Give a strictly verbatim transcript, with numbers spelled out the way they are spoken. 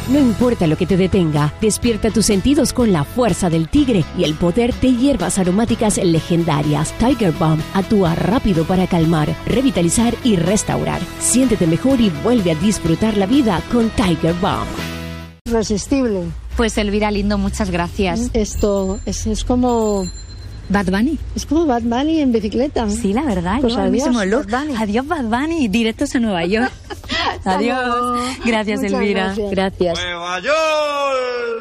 No importa lo que te detenga, despierta tus sentidos con la fuerza del tigre y el poder de hierbas aromáticas legendarias. Tiger Balm actúa rápido para calmar, revitalizar y restaurar. Siéntete mejor y vuelve a disfrutar la vida con Tiger Balm. Irresistible. Pues Elvira Lindo, muchas gracias. Esto es, es como... Bad Bunny. Es como Bad Bunny en bicicleta. Sí, la verdad. Pues yo adiós, mismo look. Bad Bunny. Adiós, Bad Bunny. Directos a Nueva York. Adiós. Gracias, Muchas Elvira. gracias. Gracias. Nueva York.